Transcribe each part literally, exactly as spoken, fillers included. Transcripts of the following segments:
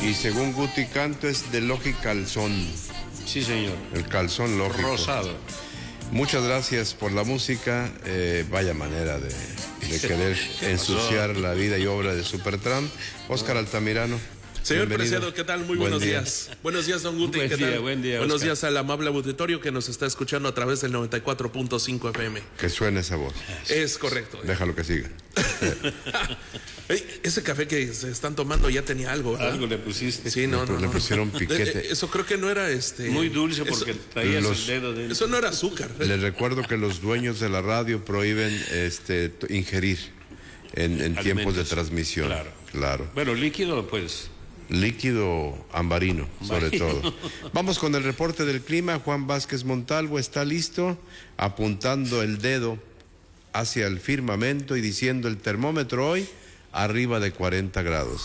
Y según Guti Canto es de Logi Calzón. Sí, señor. El calzón lógico. Rosado. Muchas gracias por la música. Eh, vaya manera de, de querer ensuciar la vida y obra de Supertramp. Oscar Altamirano. Señor Bienvenido. Preciado, ¿qué tal? Muy Buen buenos día. días. Buenos días, don Guti. Buen ¿Qué día, tal? buen día, Buenos Oscar. días al amable auditorio que nos está escuchando a través del noventa y cuatro punto cinco F M. Que suene esa voz. Es correcto. Déjalo que siga. Ey, ese café que se están tomando ya tenía algo, ¿verdad? Algo le pusiste. Sí, no, Le- no, le no. pusieron piquete. Eh, eh, Eso creo que no era este. Muy dulce porque eso, traías los- el dedo dentro. eso no era azúcar. Les recuerdo que los dueños de la radio prohíben este, t- ingerir en, en tiempos de Alimentos. transmisión. Claro. Claro. Bueno, líquido, pues. Líquido ambarino, sobre Ambarino. todo. Vamos con el reporte del clima. Juan Vázquez Montalvo está listo, apuntando el dedo hacia el firmamento y diciendo el termómetro hoy arriba de cuarenta grados.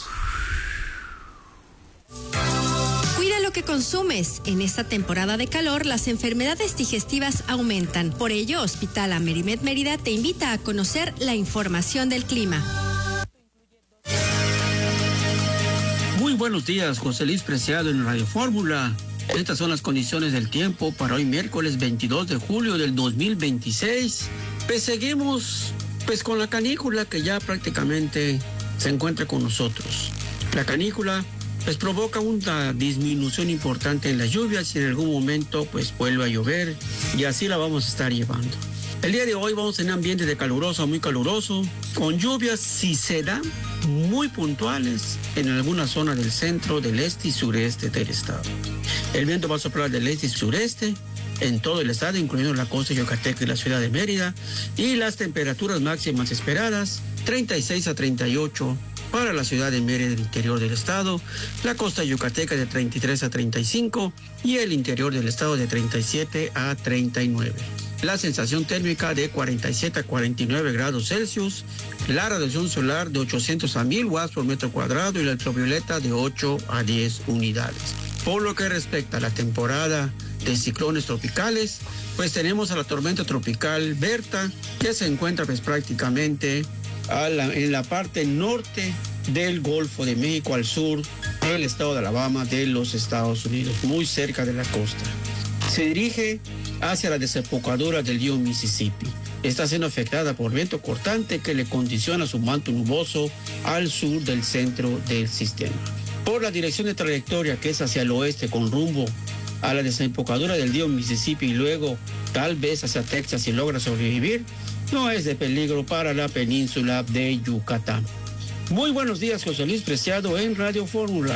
Cuida lo que consumes. En esta temporada de calor, las enfermedades digestivas aumentan. Por ello, Hospital Amerimed Mérida te invita a conocer la información del clima. Muy buenos días, José Luis Preciado en Radio Fórmula. Estas son las condiciones del tiempo para hoy miércoles veintidós de julio del dos mil veintiséis. Pues seguimos pues con la canícula que ya prácticamente se encuentra con nosotros. La canícula pues provoca una disminución importante en las lluvias y en algún momento pues vuelve a llover y así la vamos a estar llevando. El día de hoy vamos a tener ambiente de caluroso a muy caluroso, con lluvias si se dan muy puntuales en alguna zona del centro, del este y sureste del estado. El viento va a soplar del este y sureste en todo el estado, incluyendo la costa yucateca y la ciudad de Mérida, y las temperaturas máximas esperadas treinta y seis a treinta y ocho para la ciudad de Mérida del interior del estado, la costa yucateca de treinta y tres a treinta y cinco y el interior del estado de treinta y siete a treinta y nueve. La sensación térmica de cuarenta y siete a cuarenta y nueve grados Celsius, la radiación solar de ochocientos a mil watts por metro cuadrado y la ultravioleta de ocho a diez unidades. Por lo que respecta a la temporada de ciclones tropicales, pues tenemos a la tormenta tropical Berta, que se encuentra pues prácticamente a la, en la parte norte del Golfo de México, al sur del estado de Alabama de los Estados Unidos, muy cerca de la costa. Se dirige hacia la desembocadura del río Mississippi. Está siendo afectada por viento cortante que le condiciona su manto nuboso al sur del centro del sistema. Por la dirección de trayectoria, que es hacia el oeste con rumbo a la desembocadura del río Mississippi y luego tal vez hacia Texas si logra sobrevivir, no es de peligro para la península de Yucatán. Muy buenos días, José Luis Preciado en Radio Fórmula.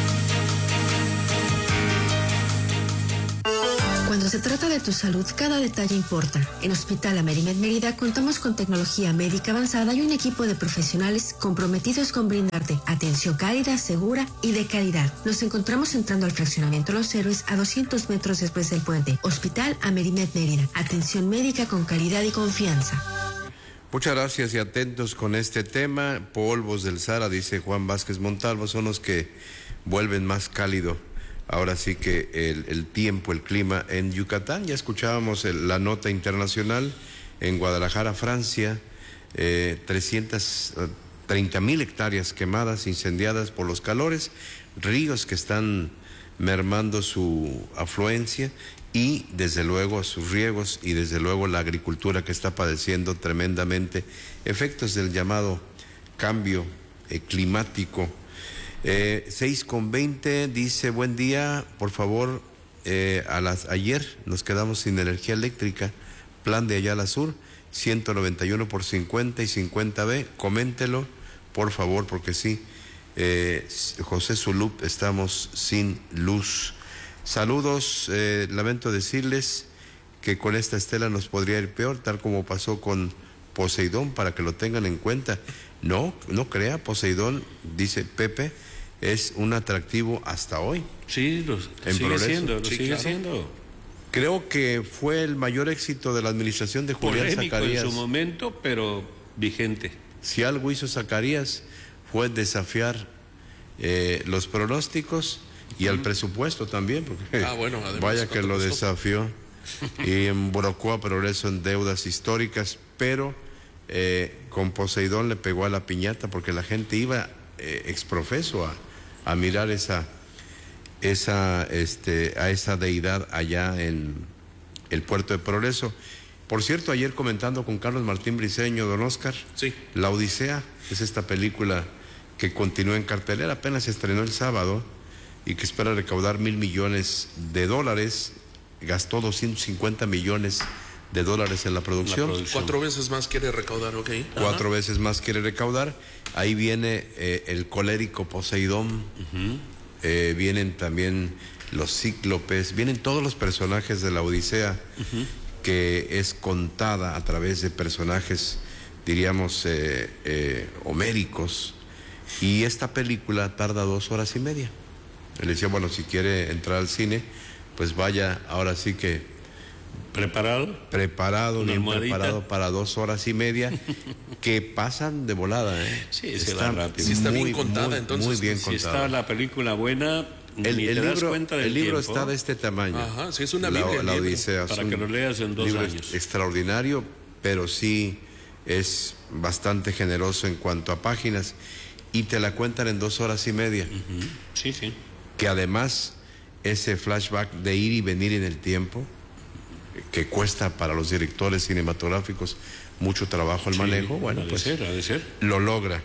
Cuando se trata de tu salud, cada detalle importa. En Hospital Amerimed Mérida contamos con tecnología médica avanzada y un equipo de profesionales comprometidos con brindarte atención cálida, segura y de calidad. Nos encontramos entrando al fraccionamiento Los Héroes a doscientos metros después del puente. Hospital Amerimed Mérida. Atención médica con calidad y confianza. Muchas gracias y atentos con este tema. Polvos del Sahara, dice Juan Vázquez Montalvo, son los que vuelven más cálido. Ahora sí que el, el tiempo, el clima en Yucatán. Ya escuchábamos el, la nota internacional en Guadalajara, Francia, eh, trescientas treinta mil hectáreas quemadas, incendiadas por los calores, ríos que están mermando su afluencia y desde luego sus riegos y desde luego la agricultura que está padeciendo tremendamente efectos del llamado cambio eh, climático. Eh, seis con veinte dice, buen día, por favor, eh, a las, ayer nos quedamos sin energía eléctrica, plan de Ayala Sur, ciento noventa y uno por cincuenta y cincuenta B, coméntelo, por favor, porque sí, eh, José Zulup, estamos sin luz. Saludos, eh, lamento decirles que con esta estela nos podría ir peor, tal como pasó con Poseidón, para que lo tengan en cuenta. No, no crea, Poseidón, dice Pepe, es un atractivo hasta hoy. Sí, lo En sigue progreso. siendo, lo Sí, sigue claro. siendo. Creo que fue el mayor éxito de la administración de Julián Polémico Zacarías. en su momento, pero vigente. Si algo hizo Zacarías fue desafiar eh, los pronósticos y el presupuesto también, porque Ah, bueno, además, vaya que ¿cuánto lo costó? desafió y embrocó a progreso en deudas históricas, pero eh, con Poseidón le pegó a la piñata porque la gente iba eh, exprofeso a, a mirar esa, esa, este, a esa deidad allá en el Puerto de Progreso. Por cierto, ayer comentando con Carlos Martín Briceño, don Oscar, sí. La Odisea es esta película que continúa en cartelera, apenas se estrenó el sábado y que espera recaudar mil millones de dólares, gastó doscientos cincuenta millones de dólares en la producción. La producción. Cuatro veces más quiere recaudar, ok. Cuatro Ajá. veces más quiere recaudar. Ahí viene eh, el colérico Poseidón, uh-huh. eh, vienen también los cíclopes, vienen todos los personajes de la Odisea, uh-huh. que es contada a través de personajes, diríamos, eh, eh, homéricos, y esta película tarda dos horas y media. Le decía, bueno, si quiere entrar al cine, pues vaya, ahora sí que preparado, preparado, bien almohadita. preparado para dos horas y media, que pasan de volada, ¿eh? Sí, se va rápido. Sí, está muy, bien contada, muy, entonces. muy bien si contada. está la película buena, el, ni el te libro, das cuenta del el libro tiempo. está de este tamaño. Ajá, sí, es una la, Biblia. La Odisea. Para que lo leas en dos libro años. Extraordinario, pero sí es bastante generoso en cuanto a páginas y te la cuentan en dos horas y media. Uh-huh. Sí, sí. Que además ese flashback de ir y venir en el tiempo, que cuesta para los directores cinematográficos mucho trabajo el sí, manejo, bueno, de pues ser, de ser. lo logra,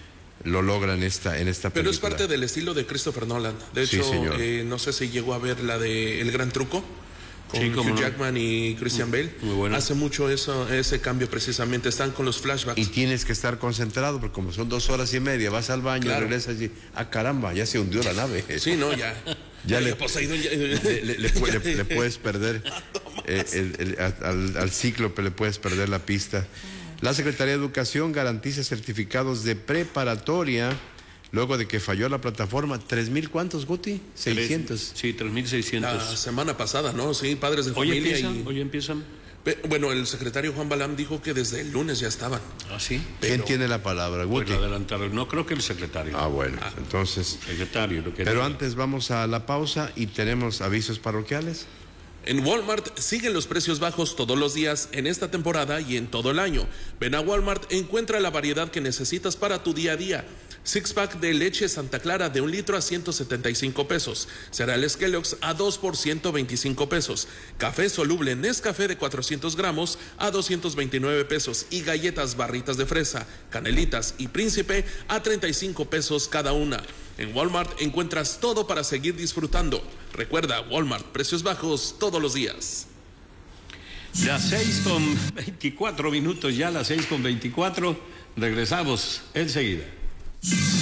lo logra en esta, en esta película. Pero es parte del estilo de Christopher Nolan. De hecho, sí, eh, no sé si llegó a ver la de El Gran Truco, con sí, Hugh no. Jackman y Christian Bale. Muy bueno. Hace mucho eso, ese cambio precisamente, están con los flashbacks. Y tienes que estar concentrado, porque como son dos horas y media, vas al baño, claro. regresas y, ah, caramba, ya se hundió la nave. Sí, no, ya. Ya, le, Poseidón, ya, le, le, le, le, le puedes perder, eh, el, el, al, al cíclope le puedes perder la pista. La Secretaría de Educación garantiza certificados de preparatoria luego de que falló la plataforma. ¿Tres mil cuántos, Guti? ¿Seiscientos? Sí, tres mil seiscientos. La semana pasada, ¿no? Sí, padres de hoy familia. Empiezan, y... Hoy empiezan. Bueno, el secretario Juan Balam dijo que desde el lunes ya estaban. ¿Ah, sí? ¿Quién pero... tiene la palabra, Guti? Pues adelantaron. No, creo que el secretario. Ah, bueno, ah. entonces... Secretario, lo que Pero diga. antes vamos a la pausa y tenemos avisos parroquiales. En Walmart siguen los precios bajos todos los días en esta temporada y en todo el año. Ven a Walmart, encuentra la variedad que necesitas para tu día a día. Six pack de leche Santa Clara de un litro a ciento setenta y cinco pesos. Cereales Kellogg's a dos por ciento veinticinco pesos. Café soluble Nescafé de cuatrocientos gramos a doscientos veintinueve pesos. Y galletas barritas de fresa, canelitas y príncipe a treinta y cinco pesos cada una. En Walmart encuentras todo para seguir disfrutando. Recuerda, Walmart, precios bajos todos los días. Las seis con veinticuatro minutos, ya las seis con veinticuatro. Regresamos enseguida.